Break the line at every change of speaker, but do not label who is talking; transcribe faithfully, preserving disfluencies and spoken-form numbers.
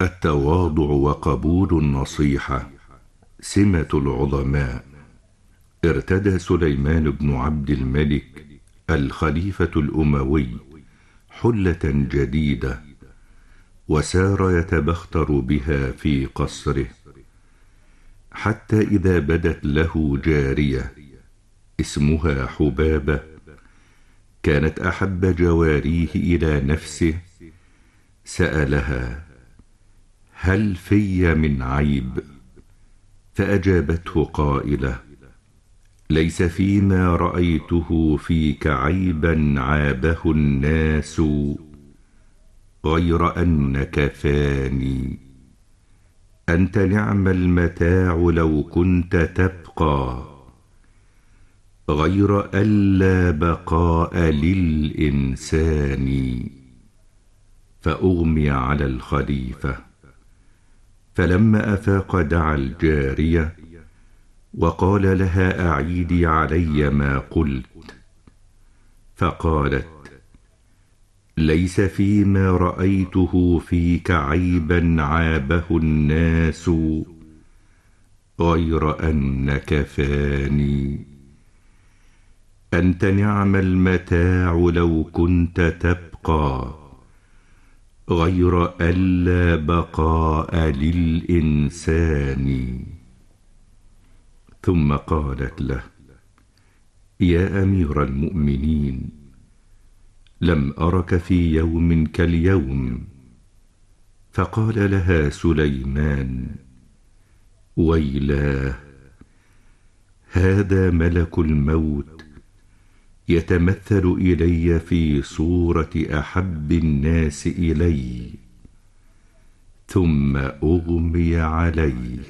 التواضع وقبول النصيحة سمة العظماء. ارتدى سليمان بن عبد الملك الخليفة الأموي حلة جديدة، وسار يتبختر بها في قصره، حتى إذا بدت له جارية اسمها حبابة، كانت أحب جواريه إلى نفسه، سألها: هل في من عيب؟ فأجابته قائلة: ليس فيما رأيته فيك عيبا عابه الناس، غير أنك فاني. أنت نعم المتاع لو كنت تبقى، غير ألا بقاء للإنسان. فأغمي على الخليفة، فلما أفاق دعا الجارية وقال لها: أعيدي علي ما قلت. فقالت: ليس فيما رأيته فيك عيبا عابه الناس، غير أنك فاني. أنت نعم المتاع لو كنت تبقى، غير ألا بقاء للإنسان. ثم قالت له: يا أمير المؤمنين، لم أرك في يوم كاليوم. فقال لها سليمان: ويلاه، هذا ملك الموت يتمثل إلي في صورة أحب الناس إلي. ثم أغمي علي.